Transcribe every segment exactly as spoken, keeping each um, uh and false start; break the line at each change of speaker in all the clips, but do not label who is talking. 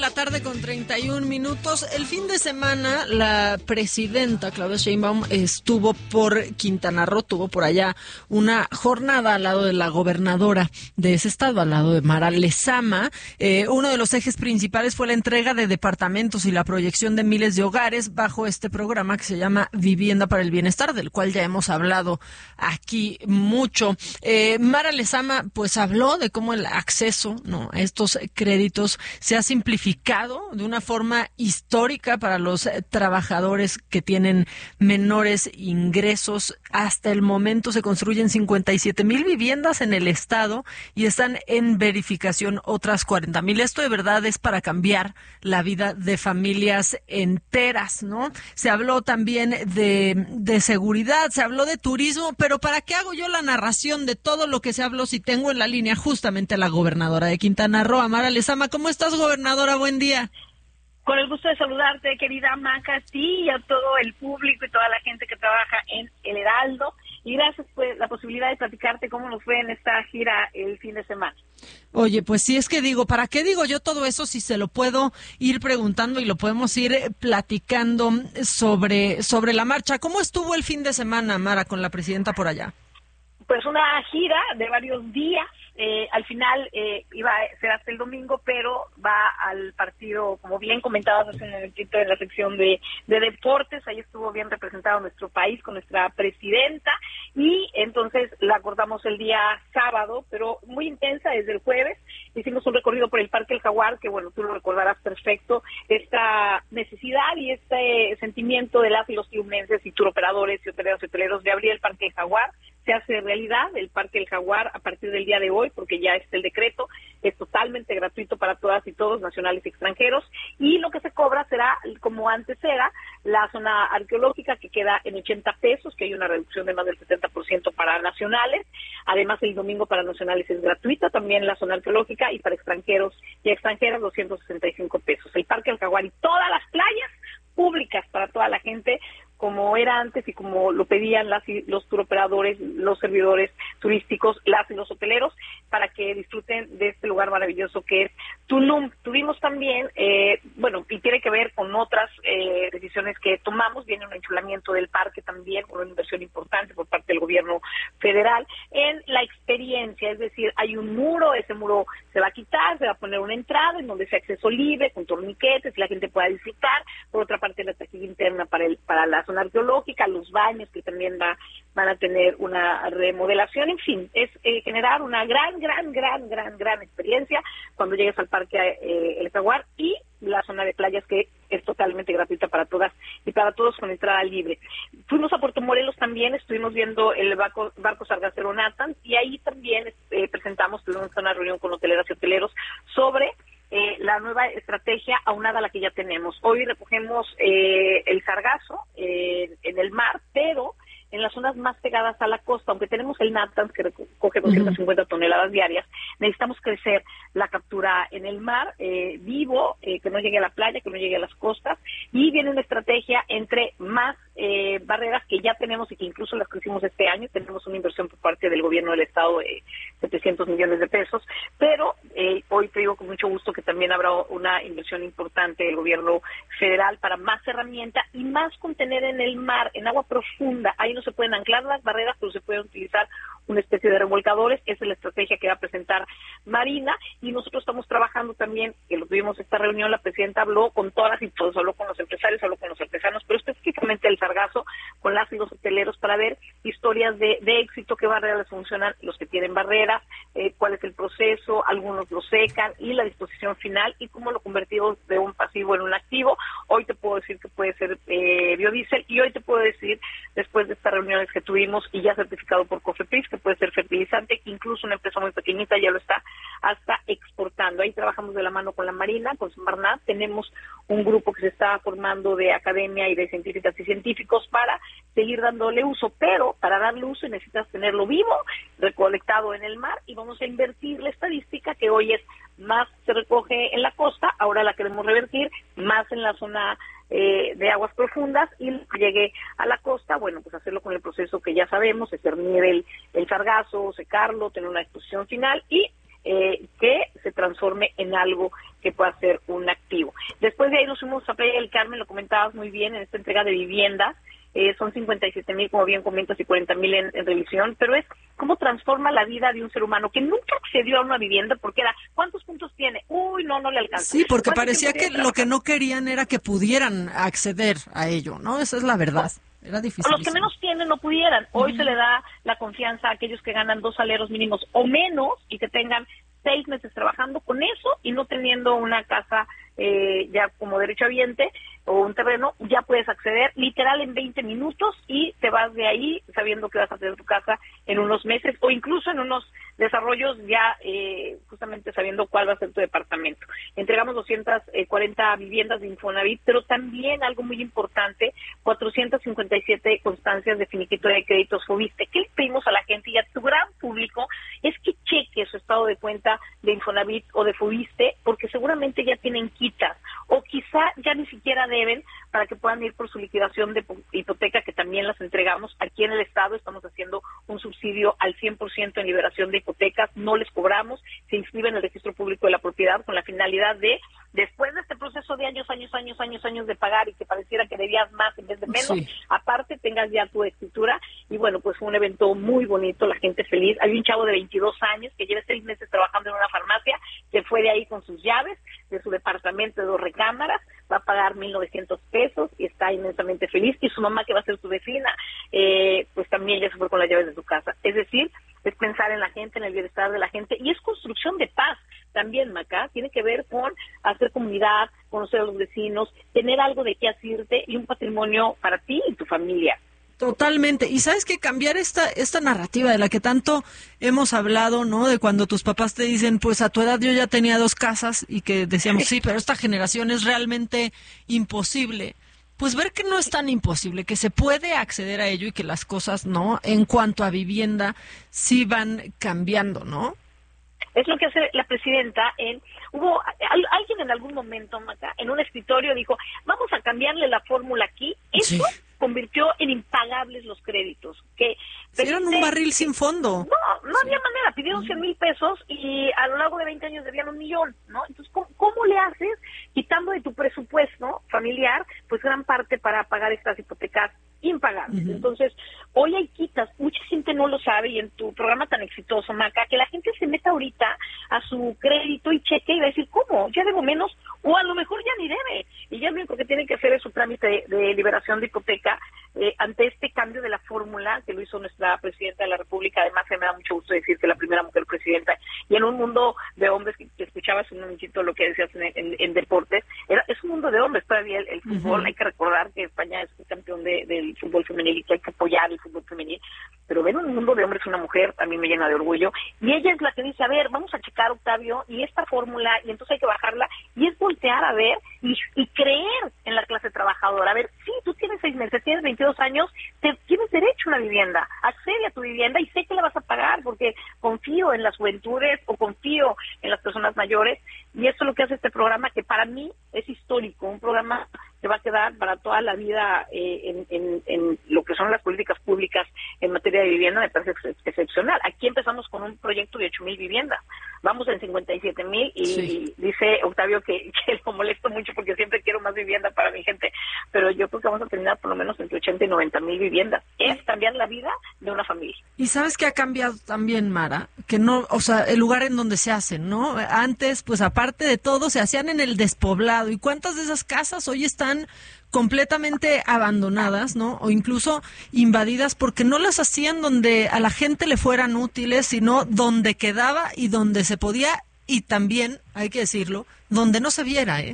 La tarde con treinta y un minutos. El fin de semana la presidenta Claudia Sheinbaum estuvo por Quintana Roo, tuvo por allá una jornada al lado de la gobernadora de ese estado, al lado de Mara Lezama. Eh, uno de los ejes principales fue la entrega de departamentos y la proyección de miles de hogares bajo este programa que se llama Vivienda para el Bienestar, del cual ya hemos hablado aquí mucho. Eh, Mara Lezama pues habló de cómo el acceso, ¿no?, a estos créditos se ha simplificado de una forma histórica para los trabajadores que tienen menores ingresos. Hasta el momento se construyen cincuenta y siete mil viviendas en el estado y están en verificación otras cuarenta mil. Esto de verdad es para cambiar la vida de familias enteras, ¿no? Se habló también de, de seguridad, se habló de turismo, pero ¿para qué hago yo la narración de todo lo que se habló si tengo en la línea justamente a la gobernadora de Quintana Roo, Mara Lezama? ¿Cómo estás, gobernadora? Buen día.
Con el gusto de saludarte, querida Maca, sí, y a todo el público y toda la gente que trabaja en El Heraldo. Y gracias por la posibilidad de platicarte cómo nos fue en esta gira el fin de semana.
Oye, pues sí, es que digo, ¿para qué digo yo todo eso si se lo puedo ir preguntando y lo podemos ir platicando sobre, sobre la marcha? ¿Cómo estuvo el fin de semana, Mara, con la presidenta por allá?
Pues una gira de varios días. Eh, al final eh, iba a ser hasta el domingo, pero va al partido, como bien comentabas hace un momentito en la sección de, de deportes. Ahí estuvo bien representado nuestro país con nuestra presidenta y entonces la acordamos el día sábado, pero muy intensa desde el jueves. Hicimos un recorrido por el Parque El Jaguar, que bueno, tú lo recordarás perfecto, esta necesidad y este sentimiento de las y los tiumenses y turoperadores y hoteleros y hoteleros de abrir el Parque El Jaguar. Se hace realidad el Parque El Jaguar a partir del día de hoy, porque ya está el decreto, es totalmente gratuito para todas y todos, nacionales y extranjeros, y lo que se cobra será, como antes era, la zona arqueológica, que queda en ochenta pesos, que hay una reducción de más del setenta por ciento para nacionales. Además, el domingo para nacionales es gratuita también la zona arqueológica, y para extranjeros y extranjeras doscientos sesenta y cinco pesos. El Parque El Jaguar y todas las playas públicas para toda la gente, como era antes y como lo pedían las y los turoperadores, los servidores turísticos, las y los hoteleros, para que disfruten de este lugar maravilloso que es Tulum. Tuvimos también, eh, bueno, y tiene que ver con otras eh, decisiones que tomamos, viene un enchulamiento del parque también, con una inversión importante por parte del gobierno federal, en la experiencia, es decir, hay un muro, ese muro se va a quitar, se va a poner una entrada en donde sea acceso libre, con torniquetes, y la gente pueda disfrutar. Por otra parte, la taquilla interna para el para la zona arqueológica, los baños que también va, van a tener una remodelación, en fin, es eh, generar una gran, gran, gran, gran, gran experiencia cuando llegues al Parque eh, El Jaguar, y la zona de playas que es totalmente gratuita para todas y para todos con entrada libre. Fuimos a Puerto Morelos también, estuvimos viendo el barco, barco Sargacero Nathan, y ahí también eh, presentamos, tuvimos una reunión con hoteleras y hoteleros sobre Eh, la nueva estrategia aunada a la que ya tenemos. Hoy recogemos eh, el sargazo eh, en el mar, pero en las zonas más pegadas a la costa, aunque tenemos el Natanz que recoge doscientas cincuenta uh-huh. toneladas diarias, necesitamos crecer la captura en el mar, eh, vivo, eh, que no llegue a la playa, que no llegue a las costas, y viene una estrategia entre más eh, barreras que ya tenemos y que incluso las crecimos este año. Tenemos una inversión por parte del gobierno del estado de setecientos millones de pesos, pero eh, hoy te digo con mucho gusto que también habrá una inversión importante del gobierno federal para más herramienta y más contener en el mar, en agua profunda. Ahí no se pueden anclar las barreras, pero se pueden utilizar una especie de remolcadores. Esa es la estrategia que va a presentar Marina, y nosotros estamos trabajando también, que lo tuvimos esta reunión, la presidenta habló con todas y todos, habló con los empresarios, habló con los artesanos, pero específicamente el sargazo, con las y los hoteleros, para ver historias de, de éxito, qué barreras funcionan, los que tienen barreras, eh, cuál es el proceso, algunos lo secan, y la disposición final, y cómo lo convertimos de un pasivo en un activo. Hoy te puedo decir que puede ser eh, biodiesel, y hoy te puedo decir, después de estas reuniones que tuvimos, y ya certificado por COFEPRIS, que puede ser fertilizante, que incluso una empresa muy pequeñita ya lo está hasta exportando. Ahí trabajamos de la mano con la Marina, con Semarnat. Tenemos un grupo que se está formando de academia y de científicas y científicos para seguir dándole uso, pero para darle uso necesitas tenerlo vivo, recolectado en el mar, y vamos a invertir la estadística, que hoy es más se recoge en la costa, ahora la queremos revertir más en la zona eh, de aguas profundas, y que llegue a la costa, bueno, pues hacerlo con el proceso que ya sabemos, es cernir el, el sargazo, secarlo, tener una exposición final, y eh, que se transforme en algo que pueda ser un activo. Después de ahí nos fuimos a Playa del Carmen, lo comentabas muy bien, en esta entrega de viviendas. Eh, son cincuenta y siete mil, como bien comentas, y cuarenta mil en, en revisión, pero es cómo transforma la vida de un ser humano que nunca accedió a una vivienda porque era, ¿cuántos puntos tiene? Uy, no, no le alcanza.
Sí, porque parecía que lo que no querían era que pudieran acceder a ello, ¿no? Esa es la verdad. Era difícil.
Los que menos tienen no pudieran. Hoy uh-huh. se le da la confianza a aquellos que ganan dos salarios mínimos o menos y que tengan seis meses trabajando con eso y no teniendo una casa eh, ya como derechohabiente o un terreno, ya puedes acceder literal en veinte minutos y te vas de ahí sabiendo que vas a tener tu casa en unos meses o incluso en unos desarrollos ya eh, justamente sabiendo cuál va a ser tu departamento. Entregamos doscientas cuarenta viviendas de Infonavit, pero también algo muy importante, cuatrocientas cincuenta y siete constancias de finiquito de créditos Foviste. ¿Qué le pedimos a la gente y a tu gran público? Es que cheque su estado de cuenta de Infonavit o de Foviste, porque seguramente ya tienen quitas o quizá ya ni siquiera deben para que puedan ir por su liquidación de hipoteca, que también las entregamos. Aquí en el Estado estamos haciendo un subsidio al cien por ciento en liberación de hipotecas, no les cobramos, se inscriben en el registro público de la propiedad con la finalidad de, después de este proceso de años, años, años, años, años de pagar y que pareciera que debías más en vez de menos, sí. aparte tengas ya tu escritura y bueno, pues fue un evento muy bonito, la gente feliz. Hay un chavo de veintidós años que lleva seis meses trabajando en una farmacia, que fue de ahí con sus llaves, de su departamento de dos recámaras, va a pagar mil novecientos pesos y está inmensamente feliz, y su mamá, que va a ser su vecina, eh, pues también ya se fue con las llaves de su casa. Es decir, es pensar en la gente, en el bienestar de la gente, y es construcción de paz también, Maca, tiene que ver con hacer comunidad, conocer a los vecinos, tener algo de qué asirte y un patrimonio para ti y tu familia.
Totalmente. Y sabes que cambiar esta esta narrativa de la que tanto hemos hablado, ¿no? De cuando tus papás te dicen, pues a tu edad yo ya tenía dos casas, y que decíamos, sí, pero esta generación es realmente imposible. Pues ver que no es tan imposible, que se puede acceder a ello y que las cosas, ¿no? En cuanto a vivienda, sí van cambiando, ¿no?
Es lo que hace la presidenta. En hubo alguien en algún momento, Maca, en un escritorio dijo, vamos a cambiarle la fórmula aquí. Eso sí. Convirtió en impagables los créditos. Que
eran un barril sin fondo.
No, no
sí.
había manera. Pidieron cien mil pesos y a lo largo de veinte años debían un millón, ¿no? Entonces, ¿cómo, cómo le haces quitando de tu presupuesto familiar, pues gran parte para pagar estas hipotecas impagables? Uh-huh. Entonces, hoy hay quitas, mucha gente no lo sabe, y en tu programa tan exitoso, Maca, que la gente se meta ahorita a su crédito y cheque y va a decir, ¿cómo? Ya debo menos, o a lo mejor ya ni debe, y ya lo único que tiene que hacer es su trámite de, de liberación de hipoteca eh, ante este cambio de la fórmula que lo hizo nuestra presidenta de la República. Además, me da mucho gusto decir que la primera mujer presidenta, y en un mundo de hombres, que, que escuchabas un momentito lo que decías en, en, en deportes, era, es un mundo de hombres todavía el, el fútbol. Uh-huh. Hay que recordar que España es campeón de, del fútbol femenil y que hay que apoyar el fútbol femenil, pero ver un mundo de hombres una mujer a mí me llena de orgullo, y ella es la que dice, a ver, vamos a checar, Octavio, y esta fórmula, y entonces hay que bajarla, y es voltear a ver y, y creer en la clase trabajadora. A ver, sí, tú tienes seis meses, tienes veintidós años, te, tienes derecho a una vivienda, accede a tu vivienda y sé que la vas a pagar porque confío en las juventudes o confío en las personas mayores, y eso es lo que hace este programa, que para mí es histórico, un programa que va a quedar para toda la vida eh, en, en, en lo que son las políticas públicas en materia de vivienda. Me parece ex- excepcional. Aquí empezamos con un proyecto de ocho mil viviendas, vamos en cincuenta y siete mil, y sí. Dice Octavio que, que lo molesto mucho porque siempre quiero más vivienda para mi gente, pero yo creo que vamos a terminar por lo menos entre ochenta y noventa mil viviendas. Es cambiar la vida de una familia.
Y sabes que ha cambiado también, Mara, que no, o sea, el lugar en donde se hacen, ¿no? Antes, pues aparte de todo, se hacían en el despoblado, y cuántas de esas casas hoy están completamente abandonadas, ¿no? O incluso invadidas porque no las hacían donde a la gente le fueran útiles, sino donde quedaba y donde se podía, y también, hay que decirlo, donde no se viera, ¿eh?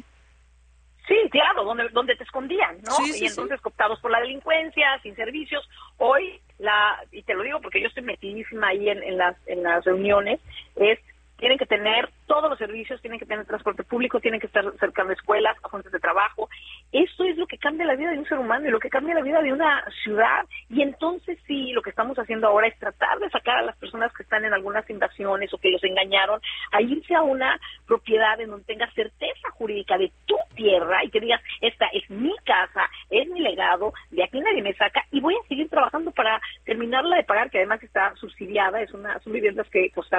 Sí, claro, donde donde te escondían, ¿no?
Sí, sí,
y entonces
sí.
cooptados por la delincuencia, sin servicios. Hoy, la y te lo digo porque yo estoy metidísima ahí en, en las en las reuniones, es tienen que tener todos los servicios, tienen que tener transporte público, tienen que estar cerca de escuelas, a fuentes de trabajo. Eso es lo que cambia la vida de un ser humano y lo que cambia la vida de una ciudad. Y entonces sí, lo que estamos haciendo ahora es tratar de sacar a las personas que están en algunas invasiones o que los engañaron a irse a una propiedad en donde tengas certeza jurídica de tu tierra y que digas, esta es mi casa, es mi legado, de aquí nadie me saca y voy a seguir trabajando para terminarla de pagar, que además está subsidiada. Es una, son viviendas que costarán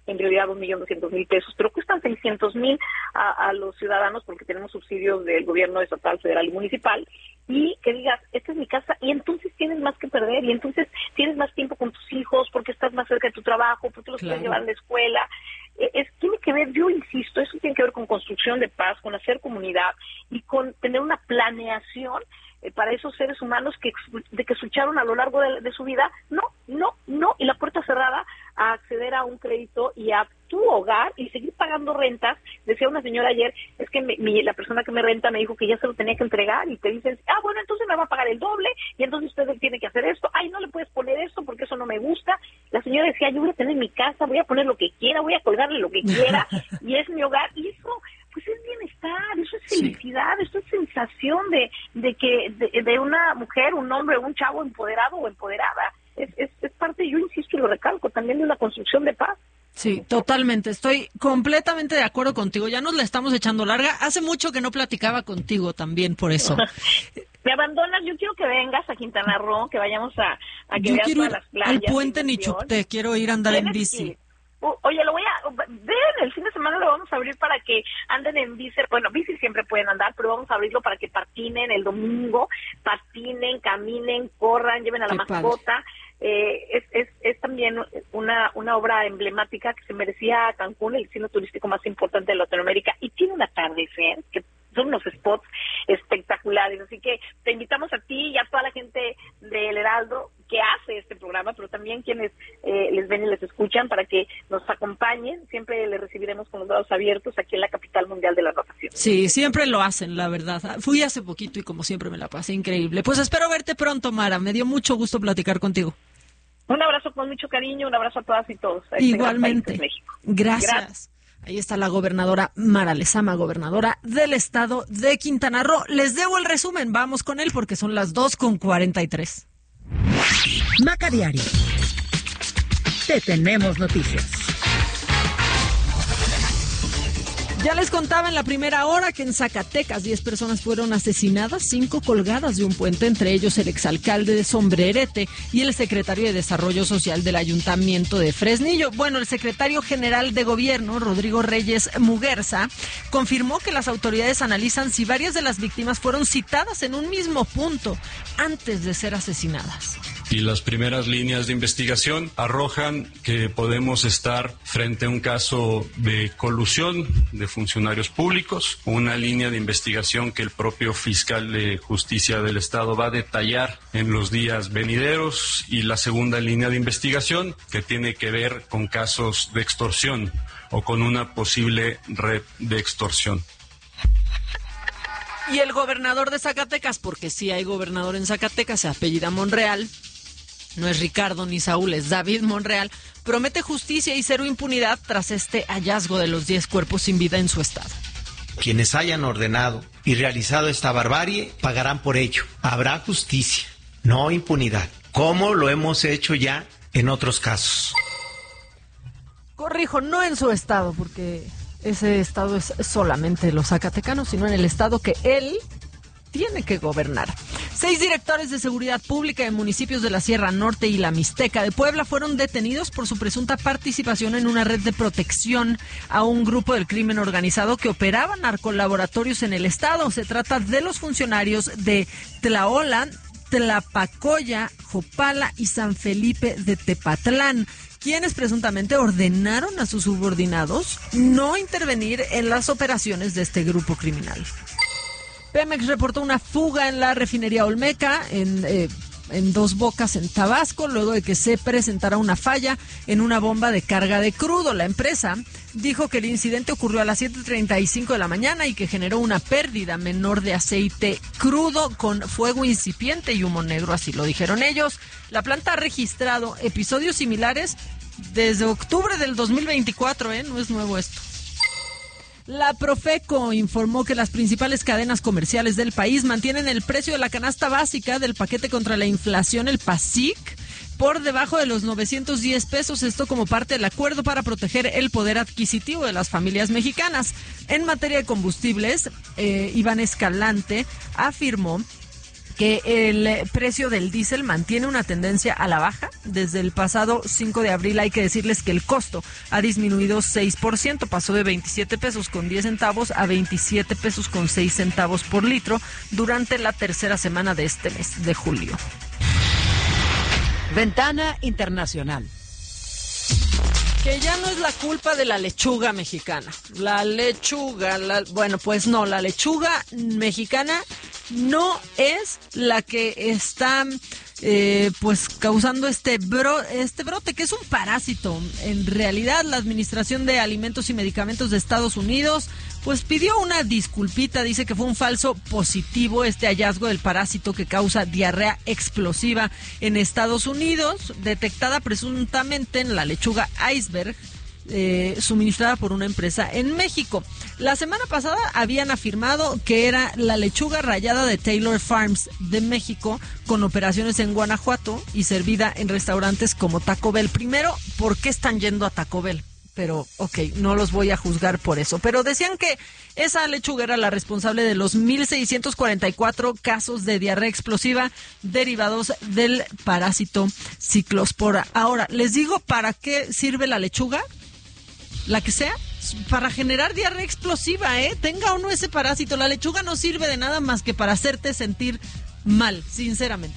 en realidad un millón doscientos mil pesos, pero cuestan seiscientos mil a, a los ciudadanos porque tenemos subsidios del gobierno estatal, federal y municipal, y que digas, esta es mi casa, y entonces tienes más que perder, y entonces tienes más tiempo con tus hijos, porque estás más cerca de tu trabajo, porque los
Claro.
puedes llevar a la escuela. Es, tiene que ver, yo insisto, eso tiene que ver con construcción de paz, con hacer comunidad y con tener una planeación eh, para esos seres humanos que de que escucharon a lo largo de, de su vida, no, no, no, y la puerta cerrada a acceder a un crédito y a tu hogar y seguir pagando rentas. Decía una señora ayer, es que me, mi, la persona que me renta me dijo que ya se lo tenía que entregar, y te dicen, ah, bueno, entonces me va a pagar el doble, y entonces usted tiene que hacer esto, ay, no le puedes poner esto porque eso no me gusta. La señora decía, yo voy a tener mi casa, voy a poner lo que quiera, voy a colgarle lo que quiera, y es mi hogar, y eso pues es bienestar, eso es felicidad, sí. Eso es sensación de, de que de, de una mujer, un hombre, un chavo empoderado o empoderada. Es, es, es parte, yo insisto y lo recalco, también de una construcción de paz.
Sí, totalmente. Estoy completamente de acuerdo contigo. Ya nos la estamos echando larga. Hace mucho que no platicaba contigo también, por eso.
Me abandonas, yo quiero que vengas a Quintana Roo, que vayamos a, a que
yo
veas
quiero
todas
ir
las playas.
al puente Nichupté, quiero ir a andar en bici.
Oye, lo voy a... Ven, el fin de semana lo vamos a abrir para que anden en bici. Bueno, bici siempre pueden andar, pero vamos a abrirlo para que patinen el domingo, patinen, caminen, corran, lleven a la Qué mascota. Padre. Eh, es, es, es también una, una obra emblemática que se merecía a Cancún, el destino turístico más importante de Latinoamérica, y tiene un atardecer que son unos spots espectaculares, así que te invitamos a ti y a toda la gente del Heraldo que hace este programa, pero también quienes eh, les ven y les escuchan, para que nos acompañen. Siempre les recibiremos con los brazos abiertos aquí en la capital mundial de la natación.
Sí, siempre lo hacen, la verdad. Fui hace poquito y como siempre me la pasé increíble. Pues espero verte pronto, Mara. Me dio mucho gusto platicar contigo.
Un abrazo con mucho cariño, un abrazo a todas y todos. A
Igualmente.
Este
Gracias. Gracias. Ahí está la gobernadora Mara Lezama, gobernadora del estado de Quintana Roo. Les debo el resumen, vamos con él porque son las dos con cuarenta y tres.
Maca Diario. Te tenemos noticias.
Ya les contaba en la primera hora que en Zacatecas diez personas fueron asesinadas, cinco colgadas de un puente, entre ellos el exalcalde de Sombrerete y el secretario de Desarrollo Social del Ayuntamiento de Fresnillo. Bueno, el secretario general de Gobierno, Rodrigo Reyes Muguerza, confirmó que las autoridades analizan si varias de las víctimas fueron citadas en un mismo punto antes de ser asesinadas.
Y las primeras líneas de investigación arrojan que podemos estar frente a un caso de colusión de funcionarios públicos, una línea de investigación que el propio fiscal de justicia del Estado va a detallar en los días venideros, y la segunda línea de investigación que tiene que ver con casos de extorsión o con una posible red de extorsión.
Y el gobernador de Zacatecas, porque sí hay gobernador en Zacatecas, se apellida Monreal, no es Ricardo ni Saúl, es David Monreal, promete justicia y cero impunidad tras este hallazgo de los diez cuerpos sin vida en su estado.
Quienes hayan ordenado y realizado esta barbarie pagarán por ello. Habrá justicia, no impunidad, como lo hemos hecho ya en otros casos.
Corrijo, no en su estado, porque ese estado es solamente los zacatecanos, sino en el estado que él tiene que gobernar. Seis directores de seguridad pública en municipios de la Sierra Norte y la Mixteca de Puebla fueron detenidos por su presunta participación en una red de protección a un grupo del crimen organizado que operaba narcolaboratorios en el estado. Se trata de los funcionarios de Tlaola, Tlapacoya, Jopala y San Felipe de Tepatlán, quienes presuntamente ordenaron a sus subordinados no intervenir en las operaciones de este grupo criminal. Pemex reportó una fuga en la refinería Olmeca, en, eh, en Dos Bocas, en Tabasco, luego de que se presentara una falla en una bomba de carga de crudo. La empresa dijo que el incidente ocurrió a las siete treinta y cinco de la mañana y que generó una pérdida menor de aceite crudo con fuego incipiente y humo negro, así lo dijeron ellos. La planta ha registrado episodios similares desde octubre del dos mil veinticuatro, ¿eh? No es nuevo esto. La Profeco informó que las principales cadenas comerciales del país mantienen el precio de la canasta básica del paquete contra la inflación, el PASIC, por debajo de los novecientos diez pesos, esto como parte del acuerdo para proteger el poder adquisitivo de las familias mexicanas. En materia de combustibles, eh, Iván Escalante afirmó que el precio del diésel mantiene una tendencia a la baja. Desde el pasado cinco de abril hay que decirles que el costo ha disminuido seis por ciento, pasó de veintisiete pesos con diez centavos a veintisiete pesos con seis centavos por litro durante la tercera semana de este mes de julio.
Ventana Internacional.
Que ya no es la culpa de la lechuga mexicana. La lechuga, la, bueno, pues no, la lechuga mexicana no es la que está eh, pues causando este bro, este brote, que es un parásito. En realidad, la Administración de Alimentos y Medicamentos de Estados Unidos pues pidió una disculpita, dice que fue un falso positivo este hallazgo del parásito que causa diarrea explosiva en Estados Unidos, detectada presuntamente en la lechuga iceberg, eh, suministrada por una empresa en México. La semana pasada habían afirmado que era la lechuga rallada de Taylor Farms de México, con operaciones en Guanajuato y servida en restaurantes como Taco Bell. Primero, ¿por qué están yendo a Taco Bell? Pero, ok, no los voy a juzgar por eso. Pero decían que esa lechuga era la responsable de los mil seiscientos cuarenta y cuatro casos de diarrea explosiva derivados del parásito Ciclospora. Ahora, les digo para qué sirve la lechuga, la que sea, para generar diarrea explosiva, ¿eh? Tenga uno ese parásito. La lechuga no sirve de nada más que para hacerte sentir mal, sinceramente.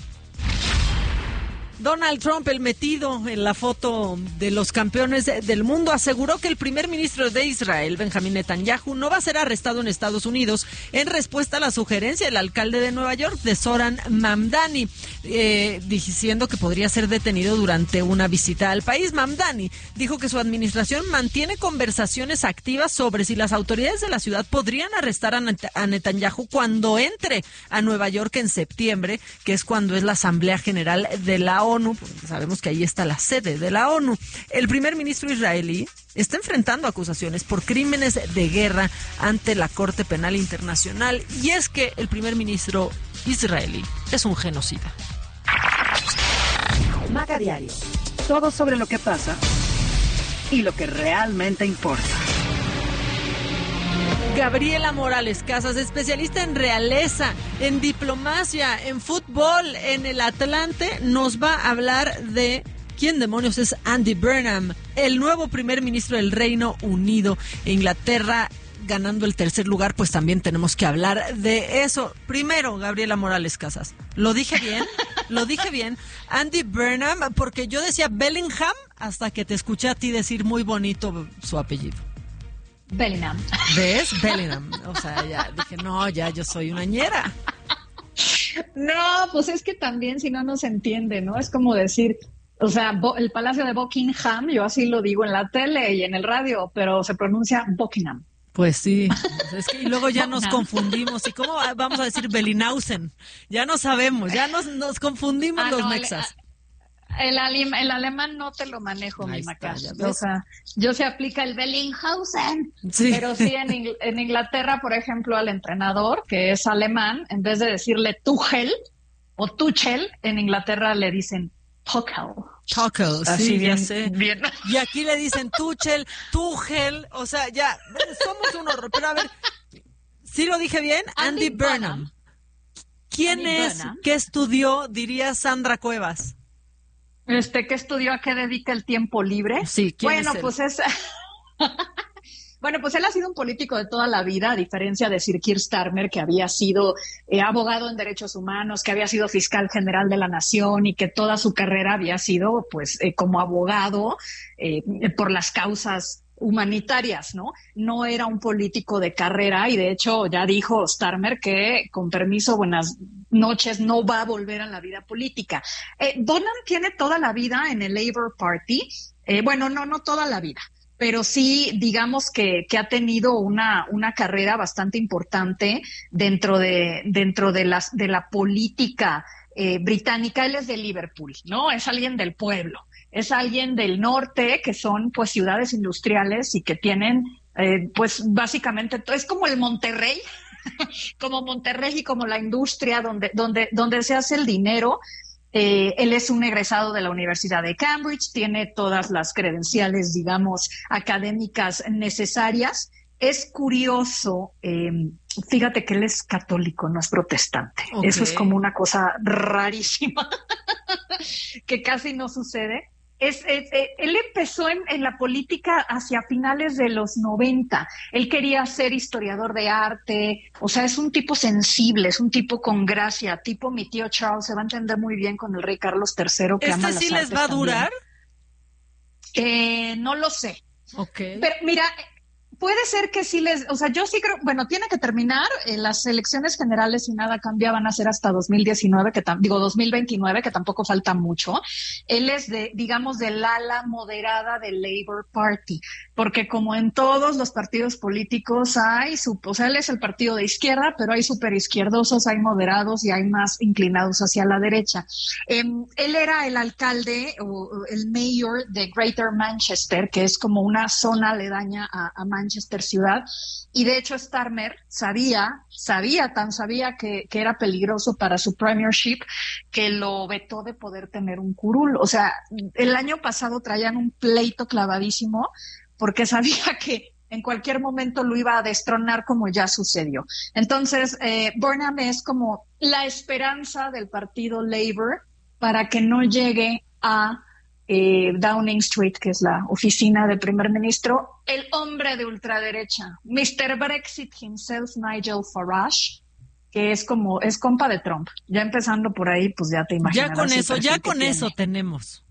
Donald Trump, el metido en la foto de los campeones del mundo, aseguró que el primer ministro de Israel, Benjamín Netanyahu, no va a ser arrestado en Estados Unidos en respuesta a la sugerencia del alcalde de Nueva York, de Zohran Mamdani, eh, diciendo que podría ser detenido durante una visita al país. Mamdani dijo que su administración mantiene conversaciones activas sobre si las autoridades de la ciudad podrían arrestar a, Net- a Netanyahu cuando entre a Nueva York en septiembre, que es cuando es la Asamblea General de la ONU, porque sabemos que ahí está la sede de la ONU. El primer ministro israelí está enfrentando acusaciones por crímenes de guerra ante la Corte Penal Internacional, y es que el primer ministro israelí es un genocida.
Maca Diario. Todo sobre lo que pasa y lo que realmente importa.
Gabriela Morales Casas, especialista en realeza, en diplomacia, en fútbol, en el Atlante, nos va a hablar de quién demonios es Andy Burnham, el nuevo primer ministro del Reino Unido. Inglaterra ganando el tercer lugar, pues también tenemos que hablar de eso. Primero, Gabriela Morales Casas, ¿lo dije bien? ¿Lo dije bien? Andy Burnham, porque yo decía Bellingham hasta que te escuché a ti decir muy bonito su apellido.
Bellingham.
¿Ves? Bellingham. O sea, ya dije, no, ya yo soy una ñera.
No, pues es que también si no, no se entiende, ¿no? Es como decir, o sea, Bo- el Palacio de Buckingham, yo así lo digo en la tele y en el radio, pero se pronuncia Buckingham.
Pues sí, es que y luego ya nos confundimos. ¿Y cómo vamos a decir Bellinghausen? Ya no sabemos, ya nos, nos confundimos
Ah,
los
no,
mexas.
El, el, el alemán no te lo manejo,
Ahí
mi
está,
Maca.
ya ves.
O sea, yo se aplica el Bellinghausen.
Sí.
Pero sí, en, Ingl- en Inglaterra, por ejemplo, al entrenador, que es alemán, en vez de decirle Tuchel o Tuchel, en Inglaterra le dicen Tuchel.
Tuchel,
Así
sí,
bien,
ya sé.
bien.
Y aquí le dicen Tuchel, Tuchel, o sea, ya, somos un horror. Pero a ver, ¿sí lo dije bien? Andy,
Andy
Burnham.
Burnham.
¿Quién
Andy
es?
Burnham.
¿Qué estudió? Diría Sandra Cuevas.
Este, ¿qué estudió? ¿A qué dedica el tiempo libre?
Sí, ¿quién
Bueno,
es él?
pues es... Bueno, pues él ha sido un político de toda la vida, a diferencia de Sir Keir Starmer, que había sido eh, abogado en derechos humanos, que había sido fiscal general de la nación y que toda su carrera había sido, pues, eh, como abogado eh, por las causas humanitarias, ¿no? No era un político de carrera y de hecho ya dijo Starmer que, con permiso, buenas noches, no va a volver a la vida política. Eh, Bonham tiene toda la vida en el Labour Party, eh, bueno, no, no toda la vida, pero sí, digamos que, que ha tenido una, una carrera bastante importante dentro de, dentro de las, de la política eh, británica. Él es de Liverpool, ¿no? Es alguien del pueblo. Es alguien del norte, que son pues ciudades industriales y que tienen eh, pues básicamente, es como el Monterrey, como Monterrey y como la industria donde, donde, donde se hace el dinero. Eh, él es un egresado de la Universidad de Cambridge, tiene todas las credenciales, digamos, académicas necesarias es curioso, eh, fíjate que él es católico, no es protestante. Okay. Eso es como una cosa rarísima que casi no sucede. Es, es, es, él empezó en, en la política hacia finales de los noventa. Él quería ser historiador de arte, o sea, es un tipo sensible, es un tipo con gracia, tipo mi tío Charles, se va a entender muy bien con el rey Carlos tercero, que ama las artes.
¿Este sí les va a durar?
Eh, no lo sé.
Okay.
Pero mira, puede ser que sí les, o sea, yo sí creo, bueno, tiene que terminar, eh, las elecciones generales, si nada cambia, van a ser hasta dos mil diecinueve, que tam, digo dos mil veintinueve, que tampoco falta mucho. Él es de, digamos, del ala moderada del Labour Party, porque como en todos los partidos políticos hay, su, o sea, él es el partido de izquierda, pero hay superizquierdosos, hay moderados y hay más inclinados hacia la derecha. Eh, él era el alcalde o el mayor de Greater Manchester, que es como una zona aledaña a, a Manchester. Manchester ciudad, y de hecho Starmer sabía, sabía, tan sabía que, que era peligroso para su premiership, que lo vetó de poder tener un curul. O sea, el año pasado traían un pleito clavadísimo porque sabía que en cualquier momento lo iba a destronar, como ya sucedió. Entonces, eh, Burnham es como la esperanza del partido Labour para que no llegue a Eh, Downing Street, que es la oficina del primer ministro, el hombre de ultraderecha, mister Brexit himself, Nigel Farage, que es como, es compa de Trump. Ya empezando por ahí, pues ya te imaginas.
Ya con eso, ya con eso tenemos.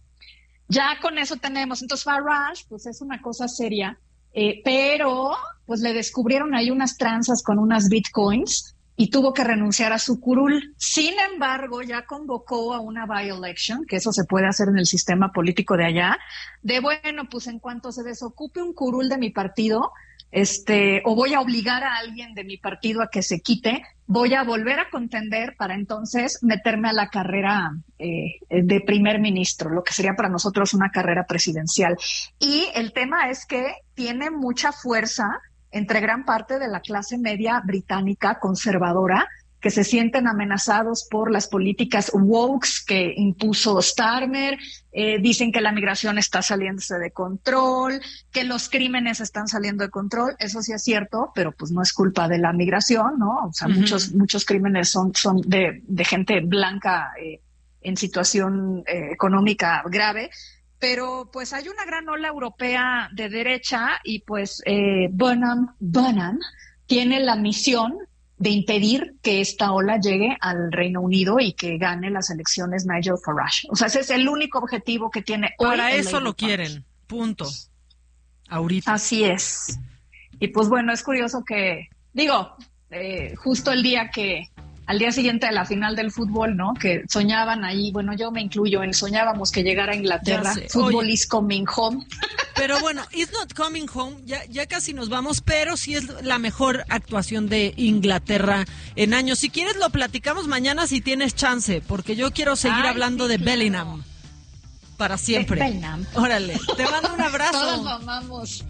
Ya con eso tenemos. Entonces Farage, pues es una cosa seria, eh, pero pues le descubrieron ahí unas tranzas con unas bitcoins y tuvo que renunciar a su curul. Sin embargo, ya convocó a una by-election, que eso se puede hacer en el sistema político de allá, de bueno, pues en cuanto se desocupe un curul de mi partido, este, o voy a obligar a alguien de mi partido a que se quite, voy a volver a contender para entonces meterme a la carrera eh, de primer ministro, lo que sería para nosotros una carrera presidencial. Y el tema es que tiene mucha fuerza entre gran parte de la clase media británica conservadora, que se sienten amenazados por las políticas woke que impuso Starmer. Eh, dicen que la migración está saliéndose de control, que los crímenes están saliendo de control. Eso sí es cierto, pero pues no es culpa de la migración, ¿no? O sea, uh-huh. muchos muchos crímenes son son de, de gente blanca eh, en situación eh, económica grave. Pero pues hay una gran ola europea de derecha y pues eh, Burnham, Burnham tiene la misión de impedir que esta ola llegue al Reino Unido y que gane las elecciones Nigel Farage. O sea, ese es el único objetivo que tiene hoy.
Para eso lo quieren, punto. Ahorita.
Así es. Y pues bueno, es curioso que, digo, eh, justo el día que... al día siguiente de la final del fútbol, ¿no? Que soñaban ahí, bueno, yo me incluyo, en soñábamos que llegara a Inglaterra. Fútbol is coming home.
Pero bueno, it's not coming home, ya, ya casi nos vamos, pero sí es la mejor actuación de Inglaterra en años. Si quieres lo platicamos mañana si tienes chance, porque yo quiero seguir Ay, hablando sí, de claro. Bellingham. Para siempre.
Bellingham.
Órale, te mando un abrazo.
Todos amamos.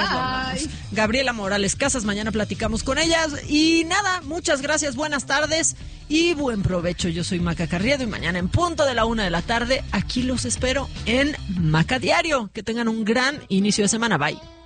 Bye. Gabriela Morales Casas, mañana platicamos con ellas. Y nada, muchas gracias, buenas tardes y buen provecho. Yo soy Maca Carriedo y mañana en punto de la una de la tarde, aquí los espero en Maca Diario. Que tengan un gran inicio de semana. Bye.